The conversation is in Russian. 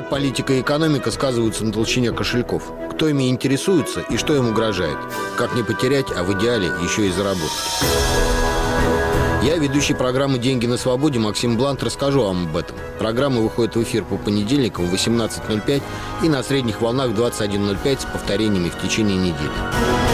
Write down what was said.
Как политика и экономика сказываются на толщине кошельков? Кто ими интересуется и что им угрожает? Как не потерять, а в идеале еще и заработать? Я, ведущий программы «Деньги на свободе» Максим Блант, расскажу вам об этом. Программа выходит в эфир по понедельникам в 18:05 и на средних волнах в 21:05 с повторениями в течение недели.